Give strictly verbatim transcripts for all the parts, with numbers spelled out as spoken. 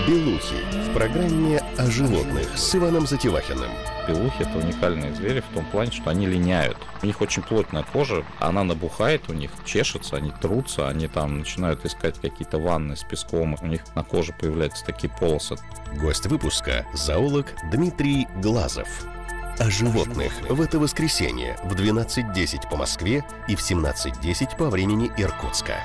Белухи в программе о животных с Иваном Затевахиным. Белухи – это уникальные звери в том плане, что они линяют. У них очень плотная кожа, она набухает, у них чешется, они трутся, они там начинают искать какие-то ванны с песком, у них на коже появляются такие полосы. Гость выпуска – зоолог Дмитрий Глазов. О животных в это воскресенье в двенадцать десять по Москве и в семнадцать десять по времени Иркутска.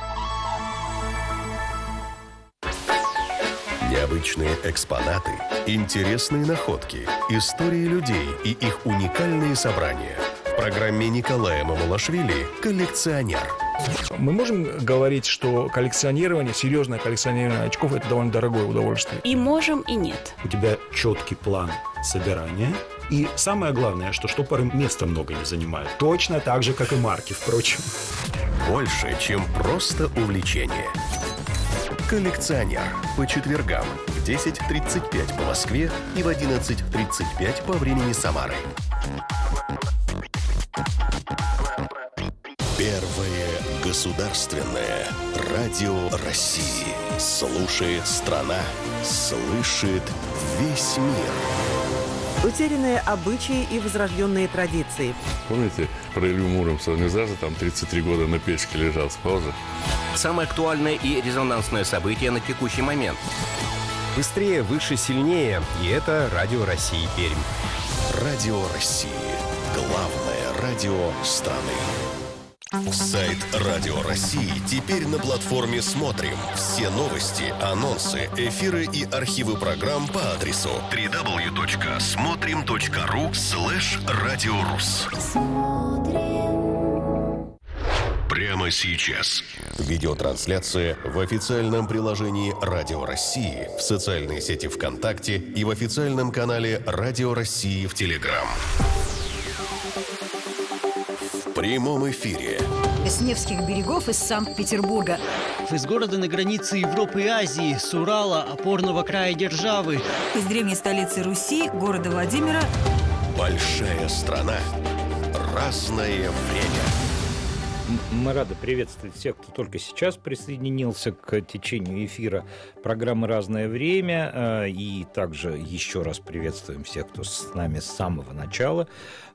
Необычные экспонаты, интересные находки, истории людей и их уникальные собрания. В программе Николая Мамулашвили «Коллекционер». Мы можем говорить, что коллекционирование, серьезное коллекционирование очков – это довольно дорогое удовольствие? И можем, и нет. У тебя четкий план собирания. И самое главное, что штопоры места много не занимают. Точно так же, как и марки, впрочем. Больше, чем просто увлечение. «Коллекционер» по четвергам в десять тридцать пять по Москве и в одиннадцать тридцать пять по времени Самары. Первое государственное радио России. Слушает страна, слышит весь мир. Утерянные обычаи и возрожденные традиции. Помните, про Илью Муромца? Он не зря там тридцать три года на печке лежал с паузы. Самое актуальное и резонансное событие на текущий момент. Быстрее, выше, сильнее. И это Радио России Пермь. Радио России. Главное радио страны. Сайт Радио России теперь на платформе «Смотрим». Все новости, анонсы, эфиры и архивы программ по адресу дабл ю дабл ю дабл ю точка смотрим точка ру слэш радиорус. Прямо сейчас. Видеотрансляция в официальном приложении Радио России, в социальной сети ВКонтакте и в официальном канале Радио России в Телеграм. В прямом эфире. С Невских берегов из Санкт-Петербурга. Из города на границе Европы и Азии, с Урала, опорного края державы. Из древней столицы Руси, города Владимира. Большая страна. Разное время. Мы рады приветствовать всех, кто только сейчас присоединился к течению эфира программы «Разное время». И также еще раз приветствуем всех, кто с нами с самого начала.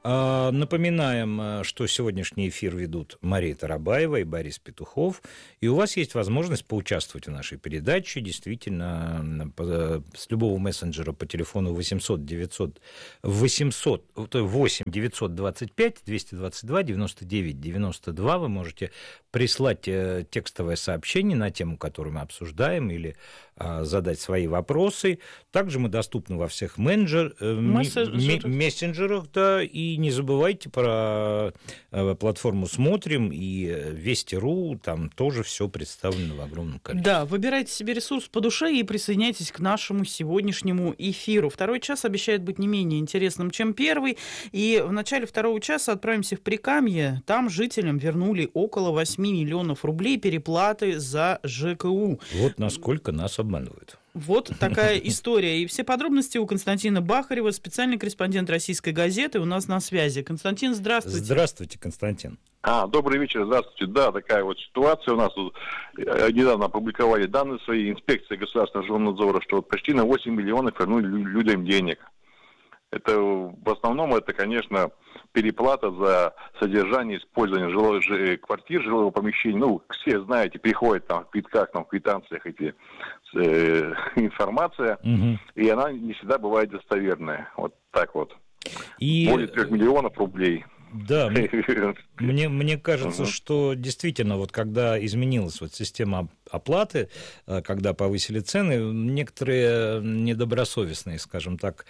Напоминаем, что сегодняшний эфир ведут Мария Тарабаева и Борис Петухов. И у вас есть возможность поучаствовать в нашей передаче. Действительно, с любого мессенджера по телефону восемьсот девятьсот восемьсот восемь девятьсот двадцать пять двести двадцать два девяносто девять девяносто два вы можете прислать текстовое сообщение на тему, которую мы обсуждаем, или задать свои вопросы. Также мы доступны во всех менеджер, мессенджерах. мессенджерах, да, и не забывайте про платформу «Смотрим» и Вести точка ру, там тоже все представлено в огромном количестве. Да, выбирайте себе ресурс по душе и присоединяйтесь к нашему сегодняшнему эфиру. Второй час обещает быть не менее интересным, чем первый, и в начале второго часа отправимся в Прикамье. Там жителям вернули около восемь миллионов рублей переплаты за ЖКУ. Вот насколько нас обманывают. Вот такая история. И все подробности у Константина Бахарева, специальный корреспондент «Российской газеты», у нас на связи. Константин, здравствуйте. Здравствуйте, Константин. А, добрый вечер, здравствуйте. Да, такая вот ситуация у нас. Тут недавно опубликовали данные своей инспекции государственного жилнадзора, что вот почти на восемь миллионов вернули людям денег. Это в основном, это, конечно, переплата за содержание, использование жилой, ж, квартир, жилого помещения. Ну, все знаете, приходят там в квитках, там в квитанциях эти э, информация, угу. И она не всегда бывает достоверная. Вот так вот. И... Более трех миллионов рублей. Да, мне, мне кажется, угу. что действительно, вот когда изменилась вот система оплаты, когда повысили цены, некоторые недобросовестные, скажем так,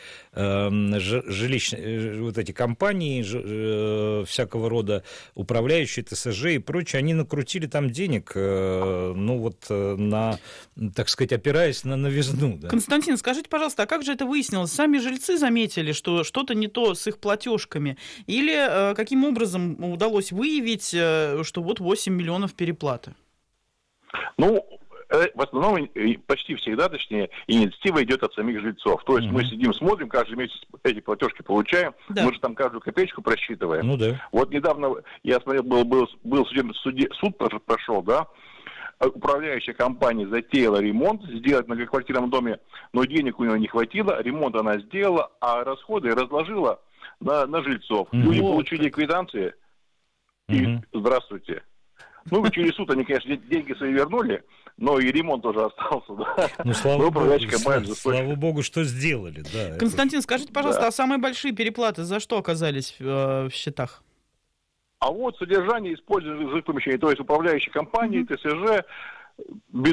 жилищные, вот эти компании, всякого рода управляющие, ТСЖ и прочее, они накрутили там денег, ну вот, на, так сказать, опираясь на новизну. Да. Константин, скажите, пожалуйста, а как же это выяснилось? Сами жильцы заметили, что что-то не то с их платежками? Или каким образом удалось выявить, что вот восемь миллионов переплаты? Ну, в основном, почти всегда, точнее, инициатива идет от самих жильцов. То есть mm-hmm. мы сидим, смотрим, каждый месяц эти платежки получаем, да. Мы же там каждую копеечку просчитываем. Ну да. Вот недавно, я смотрел, был, был, был судебный суде, суд прошел, да, управляющая компания затеяла ремонт, сделать в многоквартирном доме, но денег у нее не хватило, ремонт она сделала, а расходы разложила на, на жильцов. Mm-hmm. Люди получили квитанции, и mm-hmm. здравствуйте. Ну, через суд они, конечно, деньги свои вернули, но и ремонт тоже остался, да. Ну, слава, богу, слава, слава богу, что сделали, да. Константин, это... скажите, пожалуйста, да. а самые большие переплаты за что оказались в, в счетах? А вот содержание использования жилых помещений, то есть управляющие компании, mm-hmm. ТСЖ, без,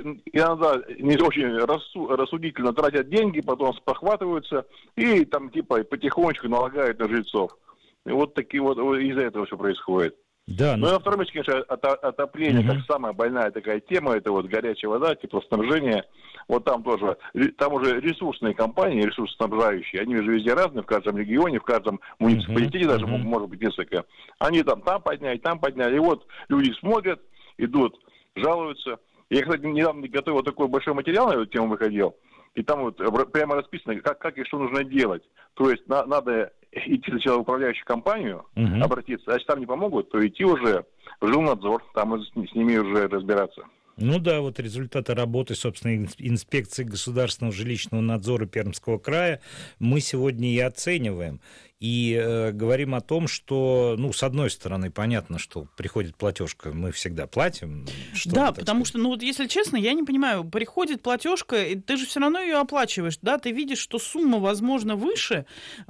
иногда не очень рассудительно тратят деньги, потом спохватываются и там типа потихонечку налагают на жильцов. И вот такие вот из-за этого все происходит. Да, ну и на втором месте, конечно, отопление, uh-huh. как самая больная такая тема, это вот горячая вода, теплоснабжение. Вот там тоже, там уже ресурсные компании, ресурсоснабжающие, они же везде разные, в каждом регионе, в каждом муниципалитете uh-huh. даже uh-huh. может быть несколько. Они там там поднять, там поднять. И вот люди смотрят, идут, жалуются. Я, кстати, недавно готовил такой большой материал, на эту тему выходил, и там вот прямо расписано, как, как и что нужно делать. То есть на, надо идти сначала в управляющую компанию, uh-huh. обратиться, а если там не помогут, то идти уже в жилнадзор, там с, с ними уже разбираться. Ну да, вот результаты работы, собственно, инспекции государственного жилищного надзора Пермского края мы сегодня и оцениваем. И э, говорим о том, что, ну, с одной стороны, понятно, что приходит платежка, мы всегда платим. Что да, потому сказать? Что, ну, вот если честно, я не понимаю, приходит платежка, и ты же все равно ее оплачиваешь, да, ты видишь, что сумма, возможно, выше,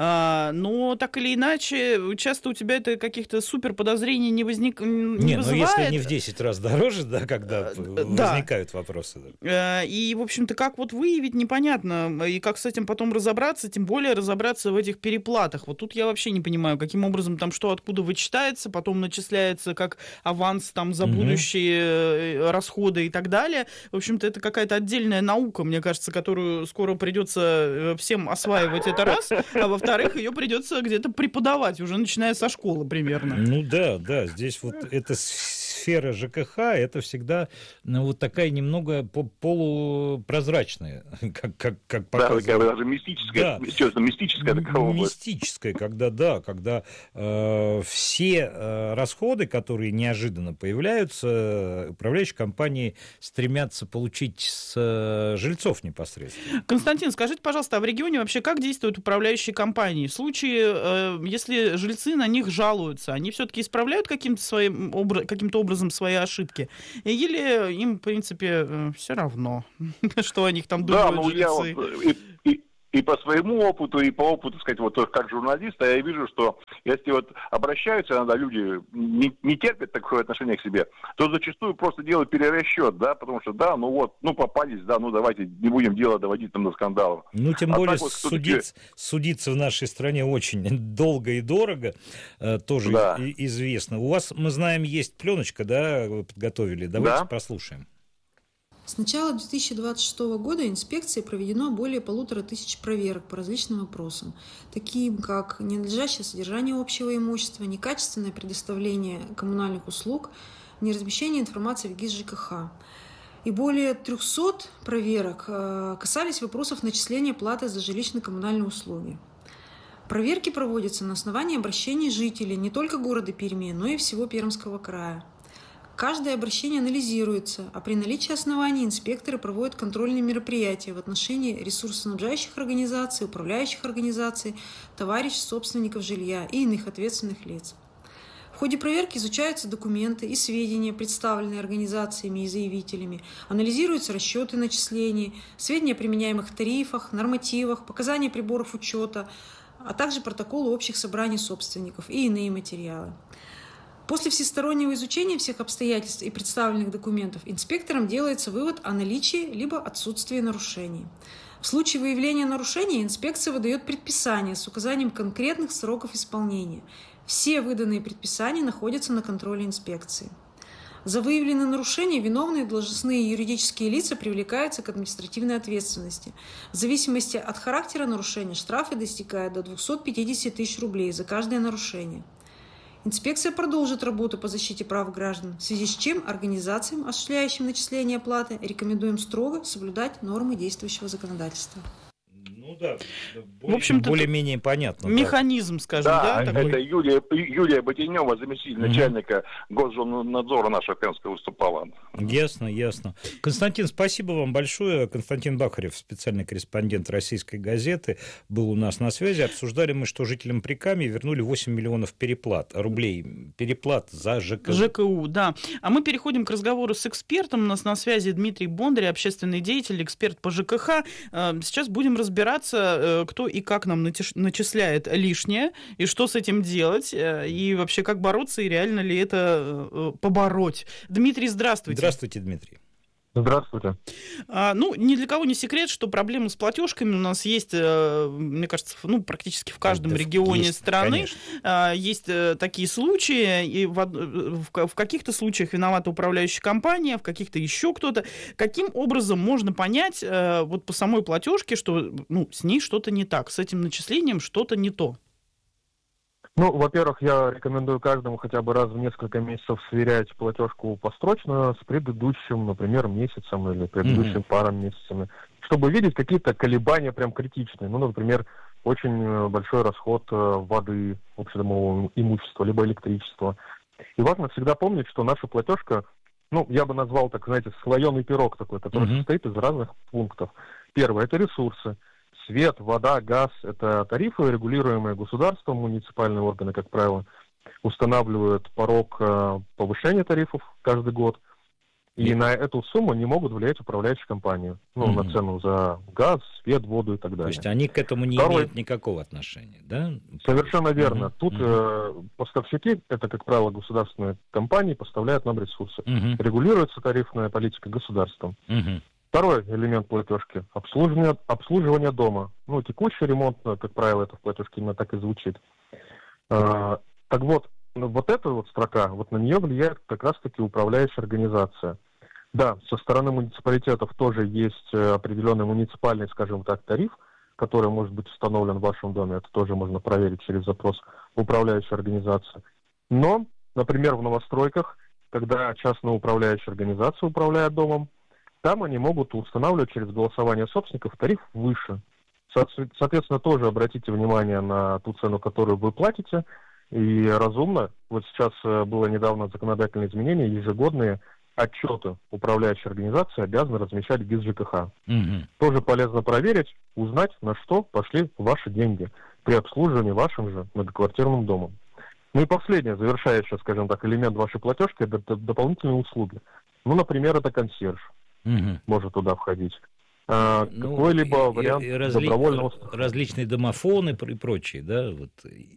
а, но так или иначе, часто у тебя это каких-то супер подозрений не, возник, не, не вызывает. Ну, если не в десять раз дороже, да, когда да. возникают вопросы. Да. И, в общем-то, как вот выявить, непонятно, и как с этим потом разобраться, тем более разобраться в этих переплатах. Вот тут я вообще не понимаю, каким образом там что откуда вычитается, потом начисляется как аванс там за будущие угу. расходы и так далее. В общем-то, это какая-то отдельная наука, мне кажется, которую скоро придется всем осваивать, это раз, а во-вторых, ее придется где-то преподавать, уже начиная со школы примерно. Ну да, да, здесь вот эта сфера ЖКХ, это всегда ну, вот такая немного полупрозрачная, как, как, как показывает. Да, даже мистическая, да. Честно, мистическая такая область. Мистическая, когда, да, когда э, все э, расходы, которые неожиданно появляются, управляющие компании стремятся получить с э, жильцов непосредственно. Константин, скажите, пожалуйста, а в регионе вообще как действуют управляющие компании? В случае, э, если жильцы на них жалуются, они все-таки исправляют каким-то, своим, обра- каким-то образом свои ошибки? Или им, в принципе, э, все равно, что о них там думают да, ну, жильцы? Я вот, и, и... И по своему опыту, и по опыту, так сказать, вот как журналиста, я вижу, что если вот обращаются иногда люди, не, не терпят такое отношение к себе, то зачастую просто делают перерасчет, да, потому что, да, ну вот, ну попались, да, ну давайте не будем дело доводить там до скандалов. Ну, тем а более вот, судиться, судиться в нашей стране очень долго и дорого, тоже да. известно. У вас, мы знаем, есть пленочка, да, вы подготовили, давайте да. прослушаем. С начала две тысячи двадцать шестого года инспекцией проведено более полутора тысяч проверок по различным вопросам, таким как ненадлежащее содержание общего имущества, некачественное предоставление коммунальных услуг, неразмещение информации в ГИС ЖКХ. И более трехсот проверок касались вопросов начисления платы за жилищно-коммунальные услуги. Проверки проводятся на основании обращений жителей не только города Перми, но и всего Пермского края. Каждое обращение анализируется, а при наличии оснований инспекторы проводят контрольные мероприятия в отношении ресурсоснабжающих организаций, управляющих организаций, товариществ собственников жилья и иных ответственных лиц. В ходе проверки изучаются документы и сведения, представленные организациями и заявителями, анализируются расчеты начислений, сведения о применяемых тарифах, нормативах, показания приборов учета, а также протоколы общих собраний собственников и иные материалы. После всестороннего изучения всех обстоятельств и представленных документов инспекторам делается вывод о наличии либо отсутствии нарушений. В случае выявления нарушений инспекция выдает предписания с указанием конкретных сроков исполнения. Все выданные предписания находятся на контроле инспекции. За выявленные нарушения виновные должностные и юридические лица привлекаются к административной ответственности. В зависимости от характера нарушения штрафы достигают до двухсот пятидесяти тысяч рублей за каждое нарушение. Инспекция продолжит работу по защите прав граждан, в связи с чем организациям, осуществляющим начисление оплаты, рекомендуем строго соблюдать нормы действующего законодательства. Ну да, в общем-то, более-менее понятно. Механизм, да. скажем, да, да такой. Это Юлия, Юлия Ботинева, заместитель mm-hmm. начальника Госжознадзора нашего Пермского, выступала. Ясно, ясно. Константин, спасибо вам большое. Константин Бахарев, специальный корреспондент «Российской газеты», был у нас на связи. Обсуждали мы, что жителям Прикамья вернули восемь миллионов переплат, рублей переплат за ЖКУ. ЖКУ, да. А мы переходим к разговору с экспертом. У нас на связи Дмитрий Бондарь, общественный деятель, эксперт по ЖКХ. Сейчас будем разбираться, кто и как нам начисляет лишнее, и что с этим делать, и вообще как бороться, и реально ли это побороть. Дмитрий, здравствуйте. Здравствуйте, Дмитрий. Здравствуйте. А, ну, ни для кого не секрет, что проблемы с платежками у нас есть, мне кажется, ну, практически в каждом да, регионе есть, страны. А, есть такие случаи, и в, в, в каких-то случаях виновата управляющая компания, в каких-то еще кто-то. Каким образом можно понять а, вот по самой платежке, что ну, с ней что-то не так, с этим начислением что-то не то? Ну, во-первых, я рекомендую каждому хотя бы раз в несколько месяцев сверять платежку построчно с предыдущим, например, месяцем или предыдущим mm-hmm. паром месяцами, чтобы видеть какие-то колебания прям критичные. Ну, например, очень большой расход воды, общедомового имущества, либо электричества. И важно всегда помнить, что наша платежка, ну, я бы назвал, так, знаете, слоеный пирог такой, который mm-hmm. состоит из разных пунктов. Первое – это ресурсы. Свет, вода, газ – это тарифы, регулируемые государством, муниципальные органы, как правило, устанавливают порог повышения тарифов каждый год, и mm-hmm. на эту сумму не могут влиять управляющие компании, ну, mm-hmm. на цену за газ, свет, воду и так далее. То есть они к этому не Второй... имеют никакого отношения, да? Совершенно верно. Mm-hmm. Тут mm-hmm. э, поставщики, это, как правило, государственные компании, поставляют нам ресурсы. Mm-hmm. Регулируется тарифная политика государством. Mm-hmm. Второй элемент платежки – обслуживание, обслуживание дома. Ну, текущий ремонт, как правило, это в платежке именно так и звучит. А, так вот, вот эта вот строка, вот на нее влияет как раз-таки управляющая организация. Да, со стороны муниципалитетов тоже есть определенный муниципальный, скажем так, тариф, который может быть установлен в вашем доме. Это тоже можно проверить через запрос управляющей организации. Но, например, в новостройках, когда частная управляющая организация управляет домом, там они могут устанавливать через голосование собственников тариф выше. Соответственно, тоже обратите внимание на ту цену, которую вы платите, и разумно, вот сейчас было недавно законодательное изменение, ежегодные отчеты управляющей организации обязаны размещать в ГИС ЖКХ. Угу. Тоже полезно проверить, узнать, на что пошли ваши деньги при обслуживании вашим же многоквартирным домом. Ну и последнее, завершающее, скажем так, элемент вашей платежки – это дополнительные услуги. Ну, например, это консьерж. Угу. Может туда входить. А, ну, какой-либо и, вариант и, и разли... добровольного... Различные домофоны и прочие, да? Вот.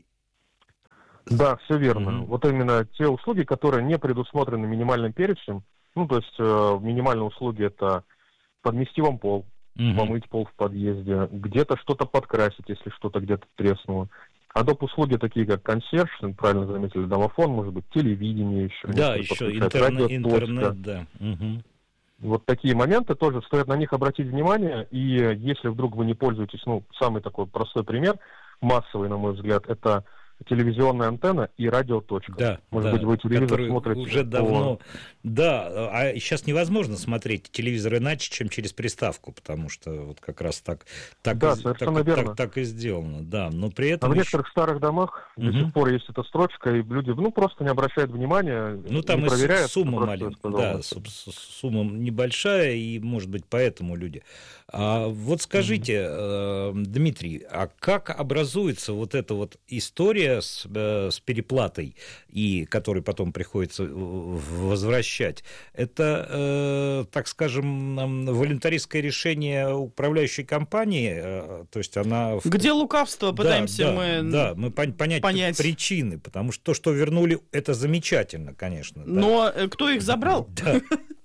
Да, все верно. Угу. Вот именно те услуги, которые не предусмотрены минимальным перечнем, ну, то есть э, минимальные услуги – это подмести вам пол, угу. помыть пол в подъезде, где-то что-то подкрасить, если что-то где-то треснуло. А доп. Услуги, такие как консьерж, правильно заметили, домофон, может быть, телевидение еще. Да, еще интернет, интернет, да. Угу. Вот такие моменты тоже стоит на них обратить внимание, и если вдруг вы не пользуетесь, ну, самый такой простой пример, массовый, на мой взгляд, это телевизионная антенна и радиоточка. Да, Может да, быть, вы телевизор смотрите уже по... давно. Да, а сейчас невозможно смотреть телевизор иначе, чем через приставку, потому что вот как раз так, так, да, и, так, так, так и сделано. Да, но при этом... А в еще... некоторых старых домах угу. до сих пор есть эта строчка, и люди ну, просто не обращают внимания, ну, там не проверяют. Сумма маленькая, да, сумма небольшая, и, может быть, поэтому люди... А вот скажите, угу. Дмитрий, а как образуется вот эта вот история с, с переплатой, и которой потом приходится возвращать? Это, э, так скажем, волюнтаристское решение управляющей компании, э, то есть она... Где лукавство, пытаемся да, мы да, мы понять, понять причины, потому что то, что вернули, это замечательно, конечно. Но да. кто их забрал? Да.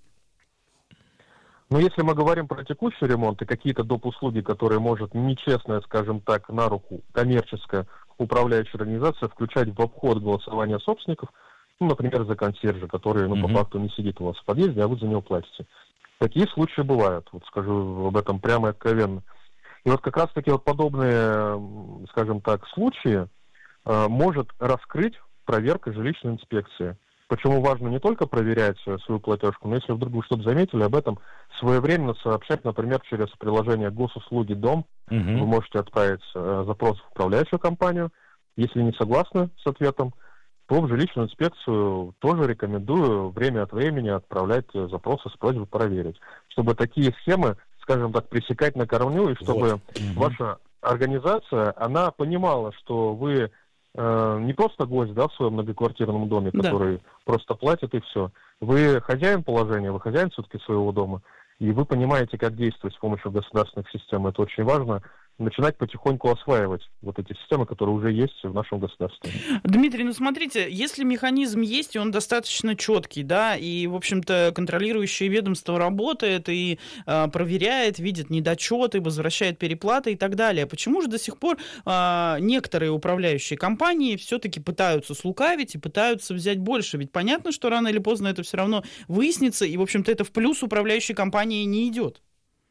Но если мы говорим про текущий ремонт и какие-то доп. Услуги, которые может нечестная, скажем так, на руку коммерческая управляющая организация включать в обход голосования собственников, ну, например, за консьержа, который, ну, mm-hmm. по факту не сидит у вас в подъезде, а вы за него платите. Такие случаи бывают, вот скажу об этом прямо и откровенно. И вот как раз-таки вот подобные, скажем так, случаи э, может раскрыть проверка жилищной инспекции. Почему важно не только проверять свою платежку, но если вдруг вы что-то заметили, об этом своевременно сообщать, например, через приложение Госуслуги Дом. Угу. Вы можете отправить э, запрос в управляющую компанию. Если не согласны с ответом, то в жилищную инспекцию тоже рекомендую время от времени отправлять запросы с просьбой проверить, чтобы такие схемы, скажем так, пресекать на корню, и чтобы вот. Ваша организация, она понимала, что вы э, не просто гость, да, в своем многоквартирном доме, который да. просто платит и все. Вы хозяин положения, вы хозяин все-таки своего дома, и вы понимаете, как действовать с помощью государственных систем. Это очень важно. Начинать потихоньку осваивать вот эти системы, которые уже есть в нашем государстве. Дмитрий, ну смотрите, если механизм есть, и он достаточно четкий, да, и, в общем-то, контролирующее ведомство работает и э, проверяет, видит недочеты, возвращает переплаты и так далее, почему же до сих пор э, некоторые управляющие компании все-таки пытаются слукавить и пытаются взять больше? Ведь понятно, что рано или поздно это все равно выяснится, и, в общем-то, это в плюс управляющей компании не идет.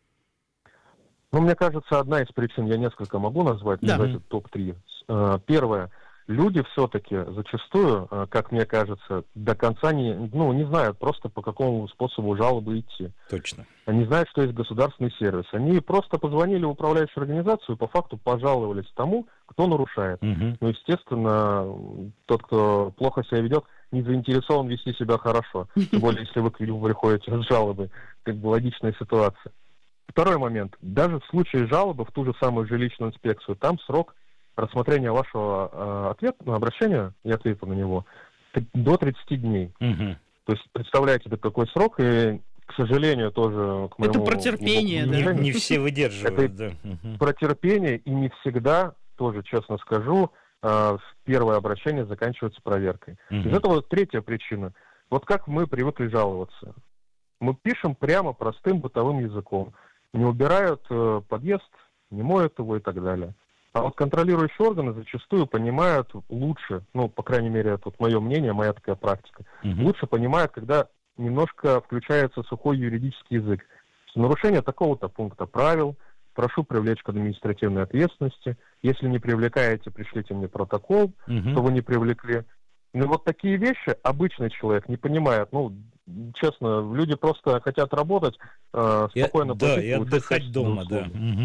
Ну, мне кажется, одна из причин, я несколько могу назвать, да. назвать топ три. Первое. Люди все-таки зачастую, как мне кажется, до конца не, ну, не знают просто, по какому способу жалобы идти. Точно. Они знают, что есть государственный сервис. Они просто позвонили в управляющую организацию и по факту пожаловались тому, кто нарушает. Угу. Ну, естественно, тот, кто плохо себя ведет, не заинтересован вести себя хорошо. Тем более, если вы к нему приходите с жалобой. Как бы логичная ситуация. Второй момент. Даже в случае жалобы в ту же самую жилищную инспекцию, там срок рассмотрения вашего э, ответа на обращение и ответа на него до тридцати дней. Угу. То есть, представляете, это какой срок, и, к сожалению, тоже... К моему, это про терпение, да? Не, не все выдерживают, это да. Угу. Про терпение, и не всегда, тоже честно скажу, э, первое обращение заканчивается проверкой. Угу. Из этого третья причина. Вот как мы привыкли жаловаться. Мы пишем прямо простым бытовым языком. Не убирают э, подъезд, не моют его и так далее. А вот контролирующие органы зачастую понимают лучше, ну, по крайней мере, это вот мое мнение, моя такая практика, угу. лучше понимают, когда немножко включается сухой юридический язык. Нарушение такого-то пункта правил, прошу привлечь к административной ответственности. Если не привлекаете, пришлите мне протокол, угу. что вы не привлекли. Ну, вот такие вещи обычный человек не понимает, ну, честно, люди просто хотят работать, э, спокойно платить. Да, и отдыхать дома, да.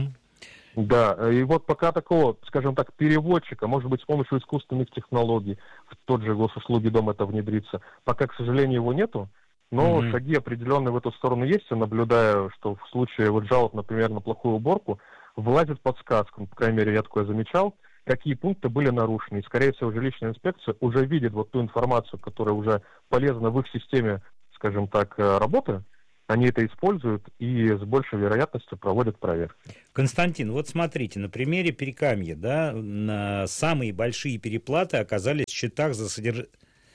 Угу. Да, и вот пока такого, скажем так, переводчика, может быть, с помощью искусственных технологий, в тот же Госуслуги Дом это внедрится, пока, к сожалению, его нету, но угу. шаги определенные в эту сторону есть. Я наблюдаю, что в случае вот жалоб, например, на плохую уборку, вылазит подсказка, по крайней мере, я такое замечал, какие пункты были нарушены. И, скорее всего, жилищная инспекция уже видит вот ту информацию, которая уже полезна в их системе, скажем так, работы, они это используют и с большей вероятностью проводят проверки. Константин, вот смотрите, на примере Перекамья, да, на самые большие переплаты оказались в счетах за содержание...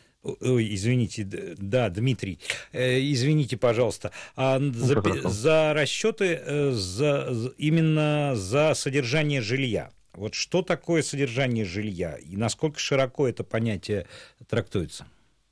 Ой, извините, да, Дмитрий, э, извините, пожалуйста, а за, за расчеты э, за, именно за содержание жилья. Вот что такое содержание жилья и насколько широко это понятие трактуется?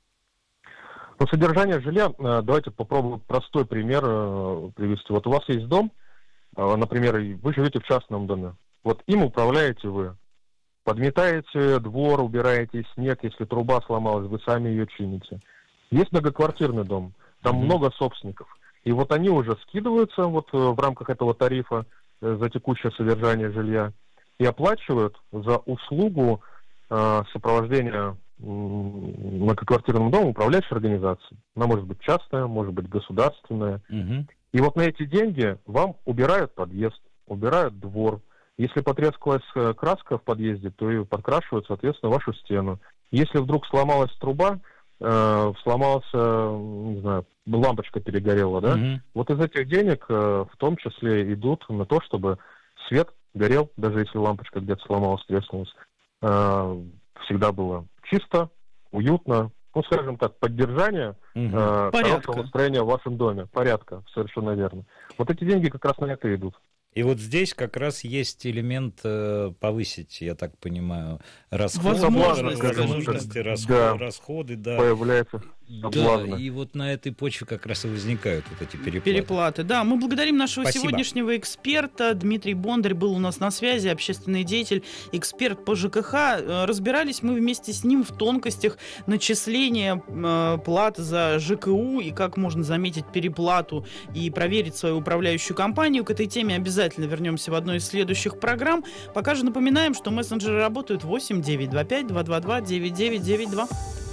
Ну, содержание жилья, давайте попробуем простой пример привести. Вот у вас есть дом, например, вы живете в частном доме. Вот им управляете вы. Подметаете двор, убираете снег, если труба сломалась, вы сами ее чините. Есть многоквартирный дом, там mm-hmm. много собственников. И вот они уже скидываются вот в рамках этого тарифа за текущее содержание жилья и оплачивают за услугу э, сопровождения многоквартирным домом управляющей организации. Она может быть частная, может быть государственная. Угу. И вот на эти деньги вам убирают подъезд, убирают двор. Если потрескалась краска в подъезде, то и подкрашивают, соответственно, вашу стену. Если вдруг сломалась труба, э, сломалась, не знаю, лампочка перегорела, да? Угу. Вот из этих денег э, в том числе идут на то, чтобы свет горел, даже если лампочка где-то сломалась, треснулась. Э, всегда было чисто, уютно, ну, скажем так, поддержание угу. э, хорошего настроения в вашем доме, порядка, совершенно верно. Вот эти деньги как раз на это идут. И вот здесь как раз есть элемент э, повысить, я так понимаю, расходы, возможности, возможности расход, да, расходы, да. Появляется. Да, и вот на этой почве как раз и возникают вот эти переплаты. Переплаты, да. Мы благодарим нашего Спасибо. сегодняшнего эксперта. Дмитрий Бондарь был у нас на связи, общественный деятель, эксперт по ЖКХ. Разбирались мы вместе с ним в тонкостях начисления э, плат за ЖКУ и как можно заметить переплату и проверить свою управляющую компанию. К этой теме обязательно вернемся в одной из следующих программ. Пока же напоминаем, что мессенджеры работают восемь девятьсот двадцать пять двести двадцать два девяносто девять девяносто два.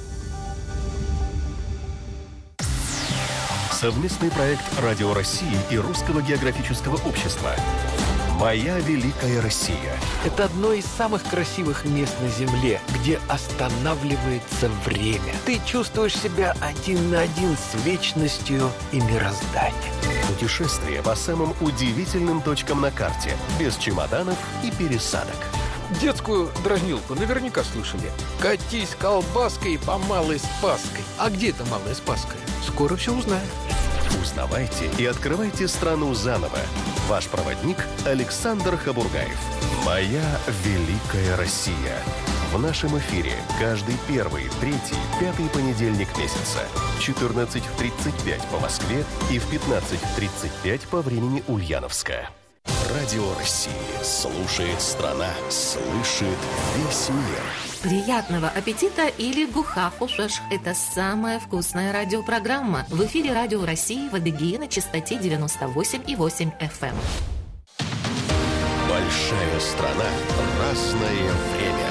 Совместный проект Радио России и Русского географического общества «Моя великая Россия». Это одно из самых красивых мест на Земле, где останавливается время. Ты чувствуешь себя один на один с вечностью и мирозданием. Путешествие по самым удивительным точкам на карте, без чемоданов и пересадок. Детскую дразнилку наверняка слышали. Катись колбаской по Малой Спасской. А где это Малая Спасская? Скоро все узнаем. Узнавайте и открывайте страну заново. Ваш проводник Александр Хабургаев. «Моя великая Россия». В нашем эфире каждый первый, третий, пятый понедельник месяца. четырнадцать тридцать пять по Москве и в пятнадцать тридцать пять по времени Ульяновска. Радио России. Слушает страна. Слышит весь мир. Приятного аппетита или гухафушеш. Это самая вкусная радиопрограмма. В эфире Радио России в Адыгее на частоте девяносто восемь и восемь эф эм. Большая страна. Разное время.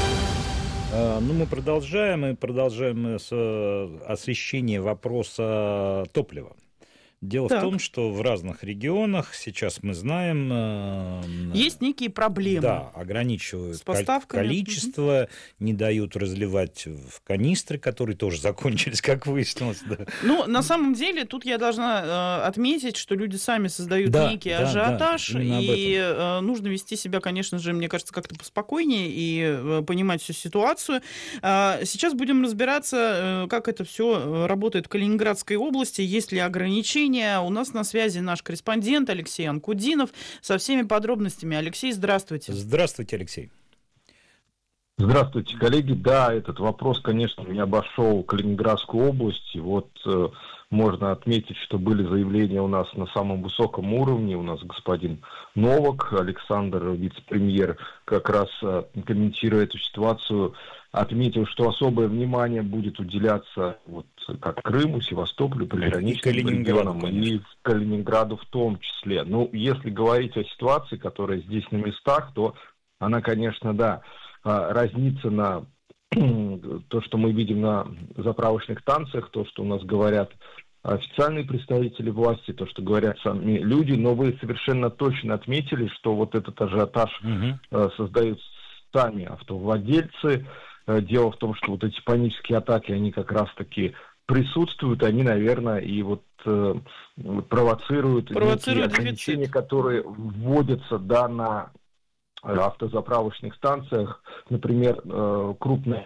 Ну, мы продолжаем. Мы продолжаем с освещения вопроса топлива. Дело так. в том, что в разных регионах, сейчас мы знаем... Есть некие проблемы. Да, ограничивают с поставками. Количество, не дают разливать в канистры, которые тоже закончились, как выяснилось. Да. Ну, на самом деле, тут я должна э, отметить, что люди сами создают да, некий да, ажиотаж, да, и э, нужно вести себя, конечно же, мне кажется, как-то поспокойнее и э, понимать всю ситуацию. Э, сейчас будем разбираться, э, как это все работает в Калининградской области, есть ли ограничения. У нас на связи наш корреспондент Алексей Анкудинов со всеми подробностями. Алексей, здравствуйте. Здравствуйте, Алексей. Здравствуйте, коллеги. Да, этот вопрос, конечно, не обошел Калининградскую область. И вот э, можно отметить, что были заявления у нас на самом высоком уровне. У нас господин Новак, Александр, вице-премьер, как раз э, комментируя эту ситуацию, отметил, что особое внимание будет уделяться вот, как Крыму, Севастополю, приграничным регионам и в Калининграду в том числе. Ну, если говорить о ситуации, которая здесь на местах, то она, конечно, да, разнится на то, что мы видим на заправочных станциях, то, что у нас говорят официальные представители власти, то, что говорят сами люди, но вы совершенно точно отметили, что вот этот ажиотаж угу. создают сами автовладельцы. Дело в том, что вот эти панические атаки, они как раз-таки присутствуют, они, наверное, и вот э, провоцируют, провоцируют некие ограничения, которые вводятся да, на автозаправочных станциях. Например, э, крупная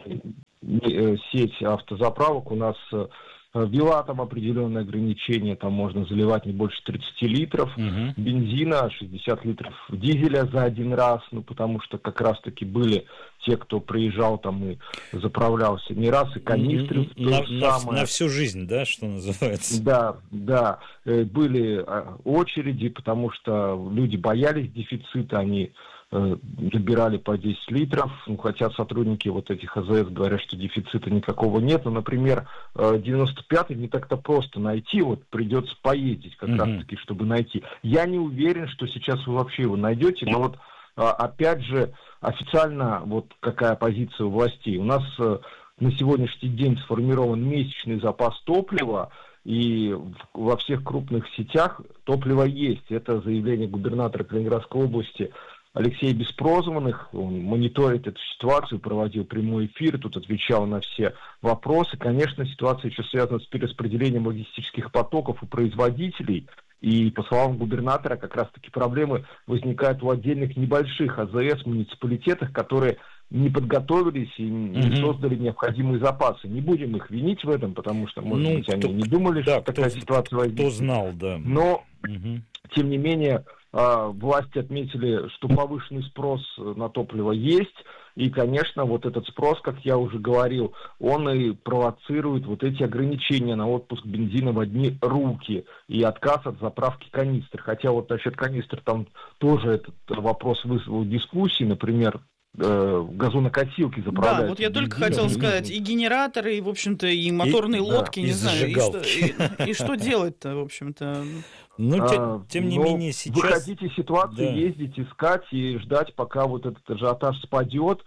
э, сеть автозаправок у нас э, ввела там определенные ограничения, там можно заливать не больше тридцать литров угу. бензина, шестьдесят литров дизеля за один раз, ну потому что как раз-таки были те, кто приезжал там и заправлялся не раз, и канистры на, на, самое. на всю жизнь, да, что называется? Да, да, были очереди, потому что люди боялись дефицита, они набирали по десять литров, ну, хотя сотрудники вот этих АЗС говорят, что дефицита никакого нет. Но, например, девяносто пятый не так-то просто найти, вот придется поездить как mm-hmm. раз-таки, чтобы найти. Я не уверен, что сейчас вы вообще его найдете, но вот опять же официально вот какая позиция у властей. У нас на сегодняшний день сформирован месячный запас топлива, и во всех крупных сетях топливо есть. Это заявление губернатора Калининградской области Алексея Беспрозванных. Он мониторит эту ситуацию, проводил прямой эфир, тут отвечал на все вопросы. Конечно, ситуация еще связана с перераспределением логистических потоков у производителей. И, по словам губернатора, как раз-таки проблемы возникают у отдельных небольших АЗС, муниципалитетах, которые не подготовились и не mm-hmm. создали необходимые запасы. Не будем их винить в этом, потому что, может ну, быть, кто, они не думали, да, что такая кто, ситуация возникнет. Кто знал, да. Но, mm-hmm. тем не менее, власти отметили, что повышенный спрос на топливо есть. И, конечно, вот этот спрос, как я уже говорил, он и провоцирует вот эти ограничения на отпуск бензина в одни руки и отказ от заправки канистр. Хотя вот насчет канистр там тоже этот вопрос вызвал дискуссии, например, газонокосилки заправляют. Да, вот я только хотел сказать, и генераторы, и, в общем-то, и моторные и, лодки, да, не и знаю, и что, и, и что делать-то, в общем-то... Ну, тем, тем не менее, сейчас... Выходить из ситуации, да. ездить, искать и ждать, пока вот этот ажиотаж спадет.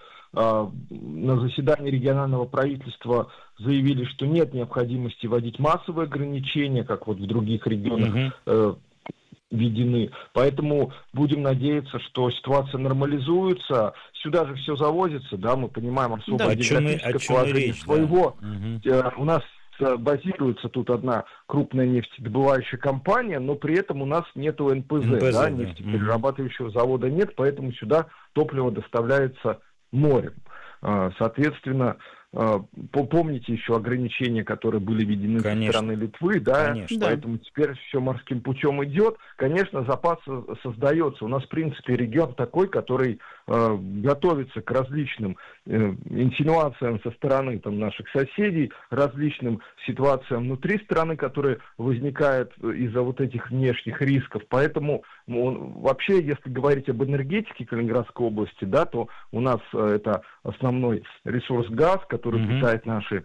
На заседании регионального правительства заявили, что нет необходимости вводить массовые ограничения, как вот в других регионах угу. введены. Поэтому будем надеяться, что ситуация нормализуется. Сюда же все завозится, да, мы понимаем особое да, географическое положение своего. Да. Угу. У нас базируется тут одна крупная нефтедобывающая компания, но при этом у нас нету эн пэ зэ, эн пэ зэ да, да. нефтеперерабатывающего завода нет, поэтому сюда топливо доставляется морем. Соответственно, помните еще ограничения, которые были введены со стороны Литвы, да, Конечно. Поэтому теперь все морским путем идет. Конечно, запас создается. У нас, в принципе, регион такой, который э, готовится к различным э, инсинуациям со стороны там, наших соседей, различным ситуациям внутри страны, которые возникают из-за вот этих внешних рисков. Поэтому он, вообще, если говорить об энергетике Калининградской области, да, то у нас э, это основной ресурс газ, который mm-hmm. питает наши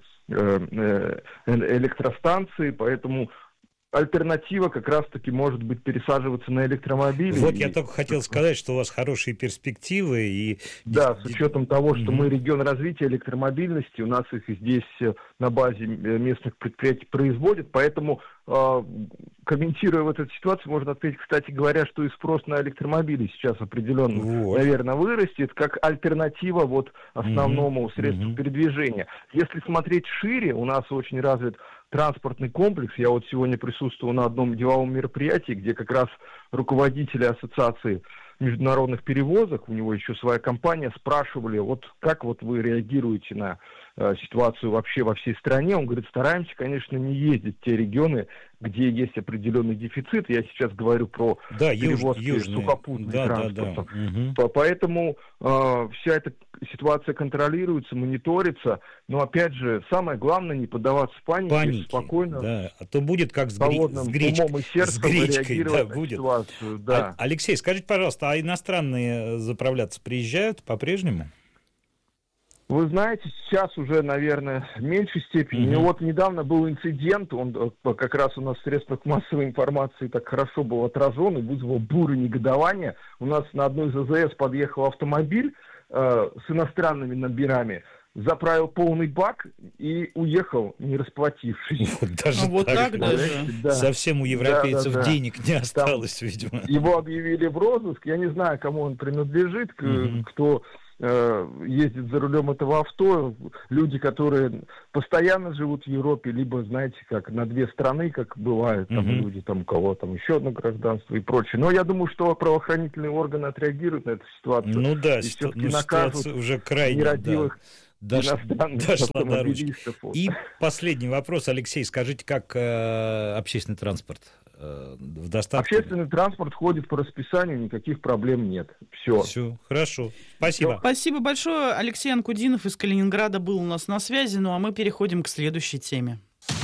э, э, электростанции, поэтому альтернатива как раз-таки может быть пересаживаться на электромобили. Вот и... я только хотел сказать, что у вас хорошие перспективы. И... Да, с учетом того, что mm-hmm. мы регион развития электромобильности, у нас их здесь на базе местных предприятий производят, поэтому э, комментируя вот эту ситуацию, можно отметить, кстати говоря, что и спрос на электромобили сейчас определенно, вот. наверное, вырастет, как альтернатива вот основному mm-hmm. средству mm-hmm. передвижения. Если смотреть шире, у нас очень развит транспортный комплекс. Я вот сегодня присутствовал на одном деловом мероприятии, где как раз руководители ассоциации международных перевозок, у него еще своя компания, спрашивали, вот как вот вы реагируете на э, ситуацию вообще во всей стране. Он говорит, стараемся, конечно, не ездить в те регионы, где есть определенный дефицит. Я сейчас говорю про да, перевозки юж, сухопутным да, транспортом. Да, да. Угу. Поэтому э, вся эта ситуация контролируется, мониторится. Но, опять же, самое главное не поддаваться панике, панике спокойно. Да. А то будет как с, гри... с, греч... умом и сердцем с гречкой. Да, будет. Ситуацию. Да. А, Алексей, скажите, пожалуйста, а иностранные заправляться приезжают по-прежнему? Вы знаете, сейчас уже, наверное, в меньшей степени. Mm-hmm. И вот недавно был инцидент, он как раз у нас в средствах массовой информации так хорошо был отражен и вызвал бурю негодования. У нас на одной из а зэ эс подъехал автомобиль э, с иностранными номерами, заправил полный бак и уехал, не расплатившись. Даже вот так, так даже. Да. Совсем у европейцев да, да, да. денег не осталось, там, видимо. Его объявили в розыск. Я не знаю, кому он принадлежит, mm-hmm. кто э, ездит за рулем этого авто. Люди, которые постоянно живут в Европе, либо, знаете, как на две страны, как бывает, там mm-hmm. люди, там у кого там еще одно гражданство и прочее. Но я думаю, что правоохранительные органы отреагируют на эту ситуацию. Ну да, и ситу- ну, ситуация уже крайне нерадивых. Да. Дошла, дошла до ручки. И последний вопрос, Алексей, скажите, как э, общественный транспорт э, в доставке? Общественный транспорт ходит по расписанию, никаких проблем нет. Все. Все, хорошо. Спасибо. Спасибо большое. Алексей Анкудинов из Калининграда был у нас на связи, ну а мы переходим к следующей теме.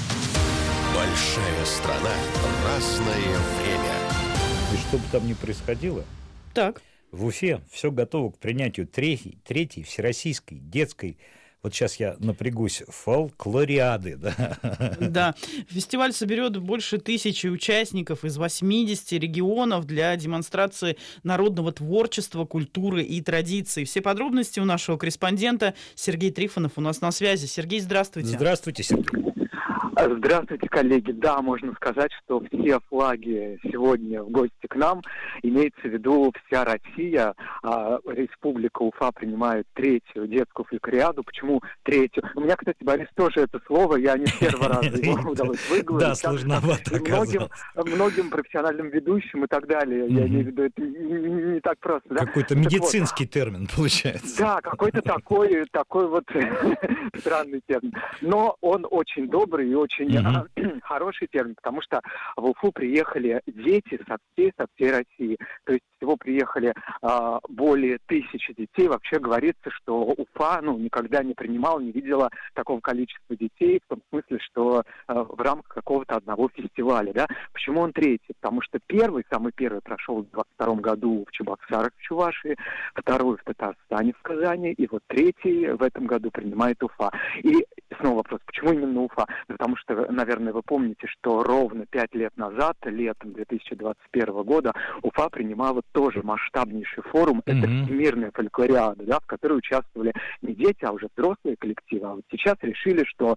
Большая страна, разное время. И что бы там ни происходило, так. в Уфе все готово к принятию третьей, третьей всероссийской детской, вот сейчас я напрягусь, фолклориады. Да. да, фестиваль соберет больше тысячи участников из восьмидесяти регионов для демонстрации народного творчества, культуры и традиций. Все подробности у нашего корреспондента Сергей Трифонов у нас на связи. Сергей, здравствуйте. Здравствуйте, Сергей. Здравствуйте, коллеги. Да, можно сказать, что все флаги сегодня в гости к нам. Имеется в виду вся Россия. А Республика Уфа принимает третью детскую фольклориаду. Почему третью? У меня, кстати, Борис, тоже это слово. Я не с первого раза его удалось выговорить. Да, сложновато оказалось. Многим профессиональным ведущим и так далее. Я имею в виду, это не так просто. Какой-то медицинский термин получается. Да, какой-то такой, такой вот странный термин. Но он очень добрый и очень очень mm-hmm. хороший термин, потому что в Уфу приехали дети со всей, со всей России. То есть всего приехали а, более тысячи детей. Вообще говорится, что Уфа ну, никогда не принимала, не видела такого количества детей, в том смысле, что а, в рамках какого-то одного фестиваля. Да? Почему он третий? Потому что первый, самый первый прошел в двадцать втором году в Чебоксарах, в Чувашии, второй в Татарстане, в Казани, и вот третий в этом году принимает Уфа. И снова вопрос, почему именно Уфа? Потому что, наверное, вы помните, что ровно пять лет назад, летом две тысячи двадцать первого года, Уфа принимала тоже масштабнейший форум, mm-hmm. это Всемирная фольклориада, да, в которой участвовали не дети, а уже взрослые коллективы. А вот сейчас решили, что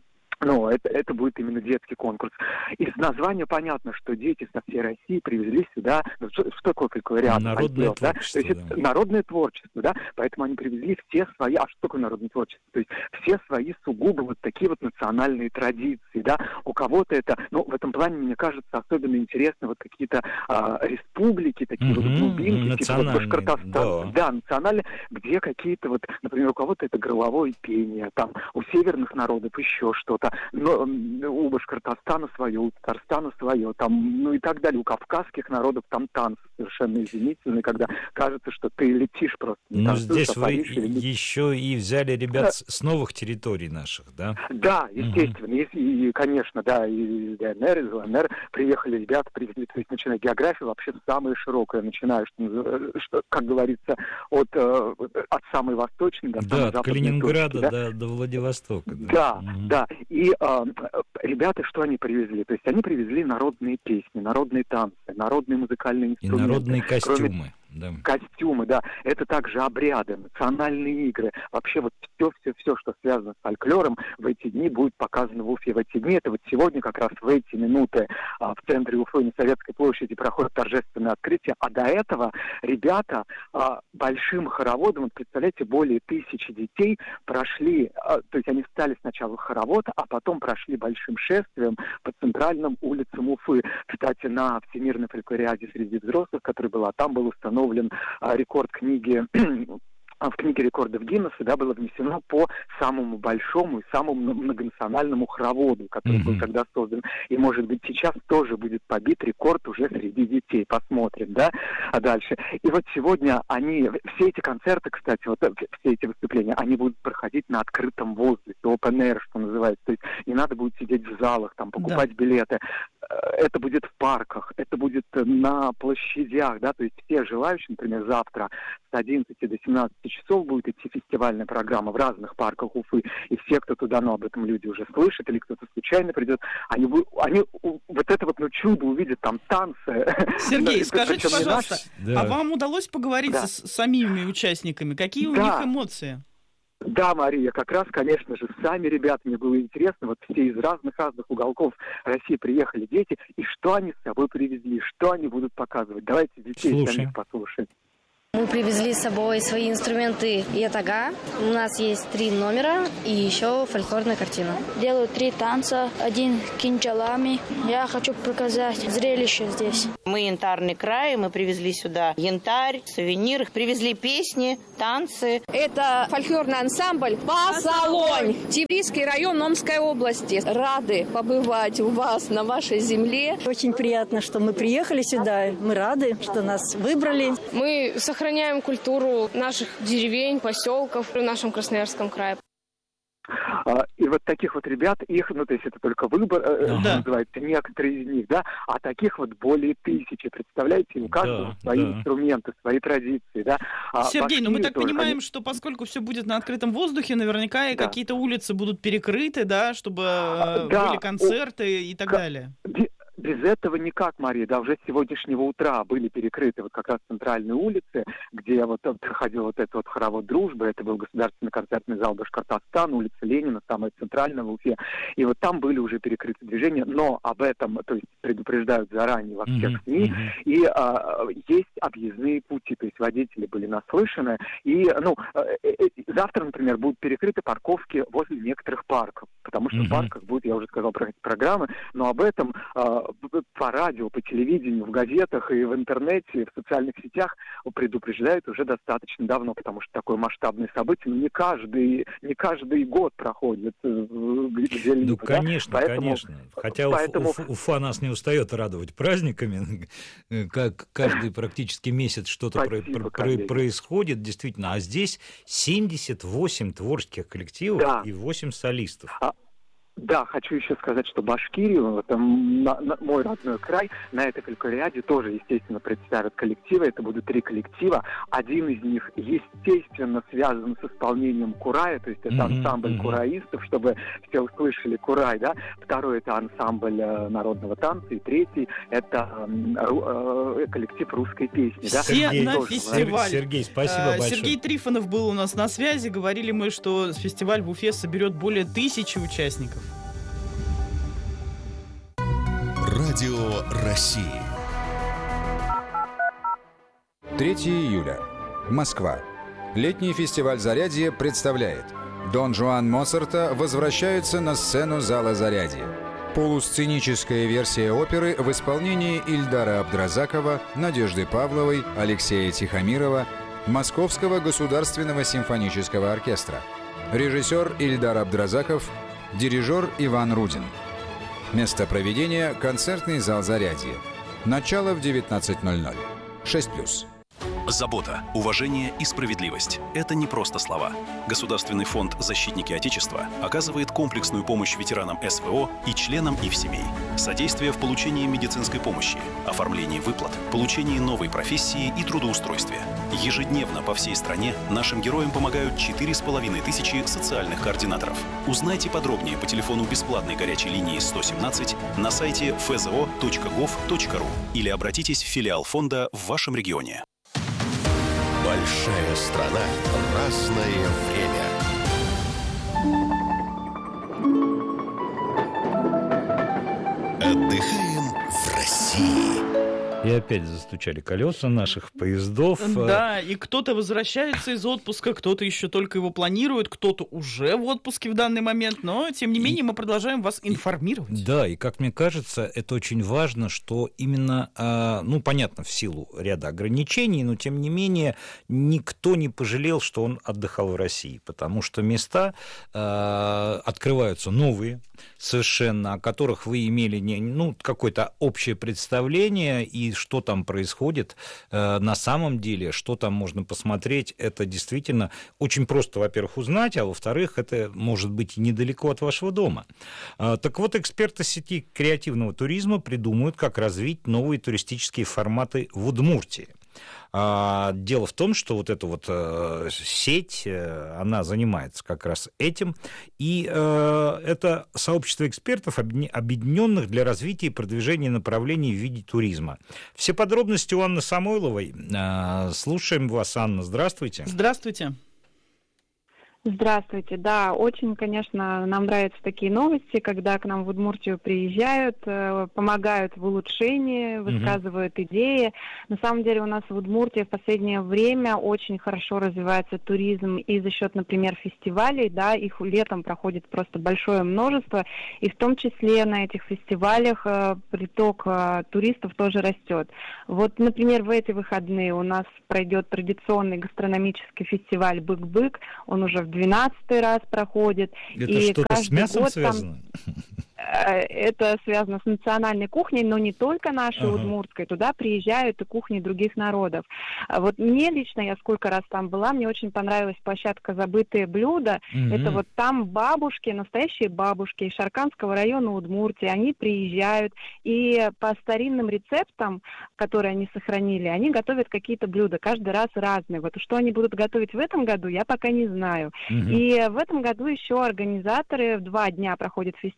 ну, это, это будет именно детский конкурс. Из названия понятно, что дети со всей России привезли сюда... Что, что такое фольклориада? Народное да? творчество, То есть да. это народное творчество, да? Поэтому они привезли все свои... А что такое народное творчество? То есть все свои сугубо вот такие вот национальные традиции, да? У кого-то это... Ну, в этом плане, мне кажется, особенно интересно вот какие-то а, республики, такие mm-hmm. вот глубинки, типа вот Башкортостан. Да. да, национальные, где какие-то вот... Например, у кого-то это горловое пение, там, у северных народов еще что-то. Но у Башкортостана свое, у Татарстана свое, там, ну и так далее. У кавказских народов там танцы совершенно изумительные, когда кажется, что ты летишь просто. Но здесь вы еще и взяли ребят да. с новых территорий наших, да? Да, естественно. Угу. И, и, конечно, да, и ДНР, из ЛНР приехали ребята, привезли, то есть, начиная географию вообще самая широкая, начиная, что, что, как говорится, от, от самой восточной до самой да, западной от Калининграда точки, да? до, до Владивостока. Да, да. Угу. да. И а, ребята, что они привезли? То есть они привезли народные песни, народные танцы, народные музыкальные инструменты. И народные костюмы. Кроме... Да. Костюмы, да. Это также обряды, национальные игры. Вообще вот все-все-все, что связано с фольклором, в эти дни будет показано в Уфе. В эти дни, это вот сегодня как раз в эти минуты а, в центре Уфы на Советской площади проходит торжественное открытие. А до этого ребята а, большим хороводом, вот представляете, более тысячи детей прошли, а, то есть они встали сначала в хоровод, а потом прошли большим шествием по центральным улицам Уфы. Кстати, на Всемирной фольклориаде среди взрослых, которая была, там был установлен рекорд книги, в книге рекордов Гиннесса, да, было внесено по самому большому и самому многонациональному хороводу, который mm-hmm. был тогда создан. И, может быть, сейчас тоже будет побит рекорд уже среди детей. Посмотрим, да, а дальше. И вот сегодня они, все эти концерты, кстати, вот все эти выступления, они будут проходить на открытом воздухе, open air, что называется. То есть не надо будет сидеть в залах, там, покупать да. билеты. Это будет в парках, это будет на площадях, да, то есть все желающие, например, завтра с одиннадцати до семнадцати часов будет идти фестивальная программа в разных парках Уфы, и все, кто туда, ну, об этом люди уже слышат, или кто-то случайно придет, они, они вот это вот, ну, чудо увидят, там, танцы. Сергей, скажите, пожалуйста, да. а вам удалось поговорить да. с самими участниками? Какие у да. них эмоции? Да, Мария, как раз, конечно же, сами ребята, мне было интересно, вот все из разных-разных уголков России приехали дети, и что они с собой привезли, что они будут показывать. Давайте детей Слушай. самих послушаем. Мы привезли с собой свои инструменты ятага. У нас есть три номера и еще фольклорная картина. Делаю три танца, один кинчалами. Я хочу показать зрелище здесь. Мы янтарный край, мы привезли сюда янтарь, сувениры, привезли песни, танцы. Это фольклорный ансамбль «Посолонь». Тиврийский район Омской области. Рады побывать у вас на вашей земле. Очень приятно, что мы приехали сюда. Мы рады, что нас выбрали. Мы сохраняем культуру наших деревень, поселков в нашем Красноярском крае. И вот таких вот ребят, их, ну, то есть это только выбор, да. называется, некоторые из них, да, а таких вот более тысячи, представляете, у каждого да, свои да. инструменты, свои традиции, да. Сергей, ну мы так понимаем, они... что поскольку все будет на открытом воздухе, наверняка и да. какие-то улицы будут перекрыты, да, чтобы да. были концерты О, и так к... далее. Без этого никак, Мария, да, уже с сегодняшнего утра были перекрыты вот как раз центральные улицы, где вот проходил вот этот вот хоровод дружбы, это был государственный концертный зал Башкортостана, улица Ленина, самая центральная в Уфе, и вот там были уже перекрыты движения, но об этом, то есть предупреждают заранее во всех mm-hmm. СМИ, mm-hmm. и а, есть объездные пути, то есть водители были наслышаны, и, ну, завтра, например, будут перекрыты парковки возле некоторых парков, потому что Мгм. в парках будет, я уже сказал, про эти программы, но об этом э, по радио, по телевидению, в газетах и в интернете, и в социальных сетях предупреждают уже достаточно давно, потому что такое масштабное событие, ну, не каждый, не каждый год проходит э, где-либо. Ну, да? конечно, Поэтому- конечно. Хотя Уф- поэтому- Уф- Уфа нас не устает радовать праздниками. Как каждый практически месяц что-то про- Спасибо, про- коллеги. происходит, действительно. А здесь семьдесят восемь творческих коллективов Да. и восемь солистов. Да, хочу еще сказать, что Башкирию, это на- на- мой родной край, на этой фольклориаде тоже, естественно, представят коллективы. Это будут три коллектива. Один из них, естественно, связан с исполнением курая, то есть это Мгм, ансамбль мгм. кураистов, чтобы все услышали курай, да. Второй — это ансамбль э, народного танца. И третий — это м, ру- э, коллектив русской песни, да. Все Сергей, на Тоже фестиваль. Сергей, спасибо Э, большое. Сергей Трифонов был у нас на связи. Говорили мы, что фестиваль в Уфе соберет более тысячи участников. Радио России. третьего июля. Москва. Летний фестиваль «Зарядье» представляет. Дон Жуан Моцарта возвращается на сцену зала «Зарядье». Полусценическая версия оперы в исполнении Ильдара Абдразакова, Надежды Павловой, Алексея Тихомирова, Московского государственного симфонического оркестра. Режиссер Ильдар Абдразаков, дирижер Иван Рудин. Место проведения – концертный зал «Зарядье». Начало в девятнадцать ноль ноль. шесть плюс. Забота, уважение и справедливость – это не просто слова. Государственный фонд «Защитники Отечества» оказывает комплексную помощь ветеранам эс вэ о и членам их семей. Содействие в получении медицинской помощи, оформлении выплат, получении новой профессии и трудоустройстве. Ежедневно по всей стране нашим героям помогают четыре с половиной тысячи социальных координаторов. Узнайте подробнее по телефону бесплатной горячей линии сто семнадцать на сайте эф зэ о точка гов точка ру или обратитесь в филиал фонда в вашем регионе. Большая страна. Разное время. Отдыхаем в России. И опять застучали колеса наших поездов. Да, и кто-то возвращается из отпуска, кто-то еще только его планирует, кто-то уже в отпуске в данный момент, но, тем не менее, мы продолжаем вас информировать. Да, и как мне кажется, это очень важно, что именно, э, ну, понятно, в силу ряда ограничений, но, тем не менее, никто не пожалел, что он отдыхал в России, потому что места э, открываются новые, совершенно, о которых вы имели не, ну, какое-то общее представление, и что там происходит э, на самом деле, что там можно посмотреть, это действительно очень просто, во-первых, узнать, а во-вторых, это может быть и недалеко от вашего дома. Э, так вот, эксперты сети креативного туризма придумают, как развить новые туристические форматы в Удмуртии. А, дело в том, что вот эта вот э, сеть, э, она занимается как раз этим, и э, это сообщество экспертов, объединенных для развития и продвижения направлений в виде туризма. Все подробности у Анны Самойловой. Э, слушаем вас, Анна, здравствуйте. Здравствуйте. Здравствуйте. Да, очень, конечно, нам нравятся такие новости, когда к нам в Удмуртию приезжают, помогают в улучшении, высказывают mm-hmm. идеи. На самом деле у нас в Удмуртии в последнее время очень хорошо развивается туризм и за счет, например, фестивалей, да, их летом проходит просто большое множество, и в том числе на этих фестивалях приток туристов тоже растет. Вот, например, в эти выходные у нас пройдет традиционный гастрономический фестиваль «Бык-бык», он уже в двенадцатый раз проходит. Это и что-то с мясом год связано? Там... Это связано с национальной кухней, но не только нашей ага. удмуртской. Туда приезжают и кухни других народов. Вот мне лично, я сколько раз там была, мне очень понравилась площадка «Забытые блюда». Mm-hmm. Это вот там бабушки, настоящие бабушки из Шарканского района Удмуртии. Они приезжают и по старинным рецептам, которые они сохранили, они готовят какие-то блюда, каждый раз разные. Вот что они будут готовить в этом году, я пока не знаю. Mm-hmm. И в этом году еще организаторы, в два дня проходит фестиваль, два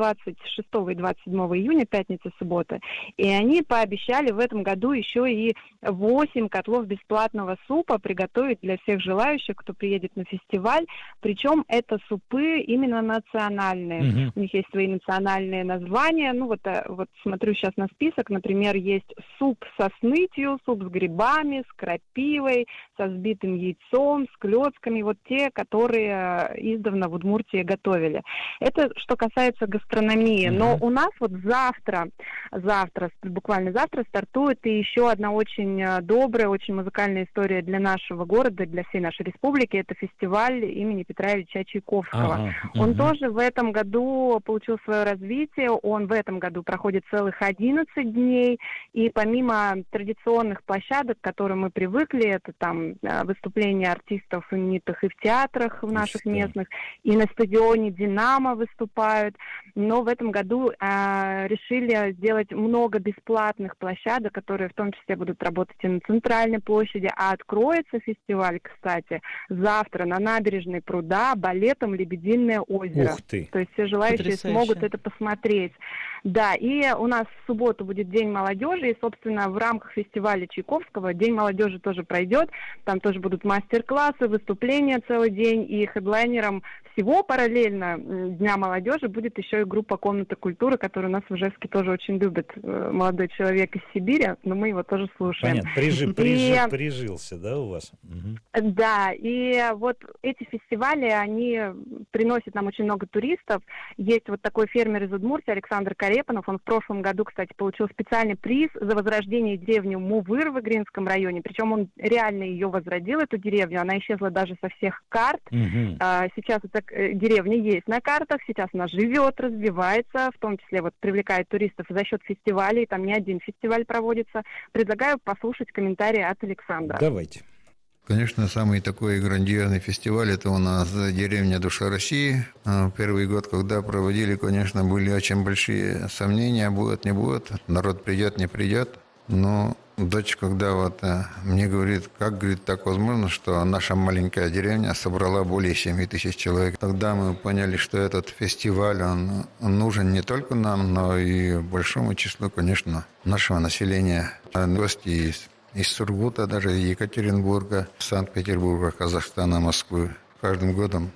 двадцать шестого и двадцать седьмого июня, пятница, суббота. И они пообещали в этом году еще и восемь котлов бесплатного супа приготовить для всех желающих, кто приедет на фестиваль. Причем это супы именно национальные. Mm-hmm. У них есть свои национальные названия. Ну вот, вот смотрю сейчас на список. Например, есть суп со снытью, суп с грибами, с крапивой, со взбитым яйцом, с клетками. Вот те, которые издавна в Удмуртии готовили. Это что касается гастрономии. Mm-hmm. Но у нас вот завтра, завтра, буквально завтра стартует и еще одна очень добрая, очень музыкальная история для нашего города, для всей нашей республики. Это фестиваль имени Петра Ильича Чайковского. Ага, он угу. тоже в этом году получил свое развитие. Он в этом году проходит целых одиннадцать дней. И помимо традиционных площадок, к которым мы привыкли, это там выступления артистов именитых и в театрах в наших Что? местных, и на стадионе «Динамо» выступают. Но в этом году а, решили сделать много бесплатных площадок, которые в том числе будут работать и на центральной площади. А откроется фестиваль, кстати, завтра на набережной пруда балетом «Лебединое озеро». Ух ты! То есть все желающие Потрясающе. смогут это посмотреть. Да, и у нас в субботу будет День молодежи, и, собственно, в рамках фестиваля Чайковского День молодежи тоже пройдет. Там тоже будут мастер-классы, выступления целый день, и хедлайнером всего параллельно Дня молодежи будет еще и группа «Комната культуры», которую у нас в Ижевске тоже очень любит молодой человек из Сибири, но мы его тоже слушаем. Понятно, Прижи, прижи, и... прижился, да, у вас? Угу. Да, и вот эти фестивали, они приносят нам очень много туристов. Есть вот такой фермер из Удмуртии, Александр Карепанов, он в прошлом году, кстати, получил специальный приз за возрождение деревни Мувыр в Игринском районе, причем он реально ее возродил, эту деревню, она исчезла даже со всех карт. Угу. А, сейчас эта деревня есть на картах, сейчас она живет, развивается, в том числе вот привлекает туристов за счет фестивалей, там не один фестиваль проводится. Предлагаю послушать комментарии от Александра. Давайте. Конечно, самый такой грандиозный фестиваль – это у нас деревня «Душа России». Первый год, когда проводили, конечно, были очень большие сомнения, будет, не будет, народ придет, не придет. Но дочь, когда вот мне говорит, как, говорит, так возможно, что наша маленькая деревня собрала более семь тысяч человек. Тогда мы поняли, что этот фестиваль, он, он нужен не только нам, но и большому числу, конечно, нашего населения. Гости из Из Сургута, даже из Екатеринбурга, Санкт-Петербурга, Казахстана, Москвы. Каждым годом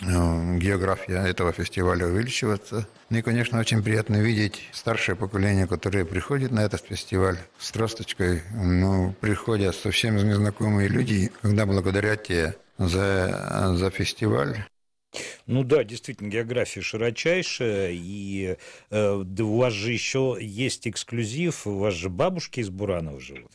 э, география этого фестиваля увеличивается. Ну и, конечно, очень приятно видеть старшее поколение, которое приходит на этот фестиваль с тросточкой. Ну, приходят совсем незнакомые люди, когда благодарят тебя за, за фестиваль. Ну да, действительно, география широчайшая, и э, да у вас же еще есть эксклюзив, у вас же бабушки из Буранова живут.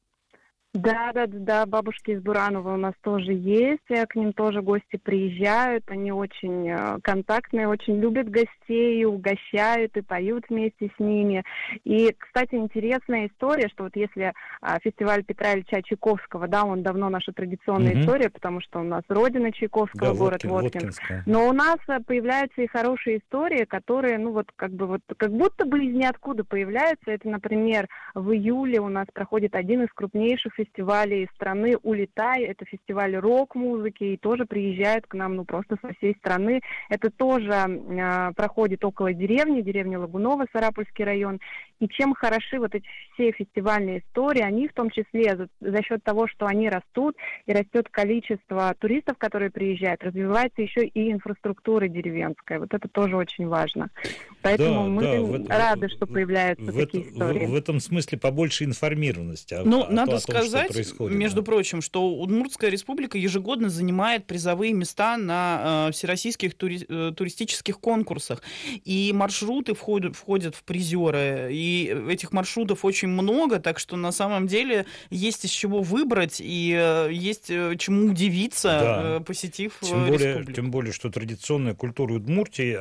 Да, да, да, бабушки из Буранова у нас тоже есть, к ним тоже гости приезжают, они очень контактные, очень любят гостей, и угощают, и поют вместе с ними. И, кстати, интересная история, что вот если а, фестиваль Петра Ильича Чайковского, да, он давно наша традиционная mm-hmm. история, потому что у нас родина Чайковского, да, город Воткин, Воткинск. Но у нас появляются и хорошие истории, которые, ну вот, как бы вот, как будто бы из ниоткуда появляются. Это, например, в июле у нас проходит один из крупнейших фестивалей фестивалей страны «Улетай». Это фестиваль рок-музыки, и тоже приезжают к нам, ну, просто со всей страны. Это тоже э, проходит около деревни, деревня Лагунова, Сарапульский район. И чем хороши вот эти все фестивальные истории, они в том числе за, за счет того, что они растут, и растет количество туристов, которые приезжают, развивается еще и инфраструктура деревенская. Вот это тоже очень важно. Поэтому да, мы да, рады, в, что появляются в, такие в, истории. В, в этом смысле побольше информированности. Ну, о, надо о том, сказать, между да. прочим, что Удмуртская республика ежегодно занимает призовые места на э, всероссийских тури- э, туристических конкурсах. И маршруты входят, входят в призеры. И этих маршрутов очень много, так что на самом деле есть из чего выбрать и э, есть чему удивиться, да. э, посетив тем более, республику. Тем более, что традиционная культура Удмуртии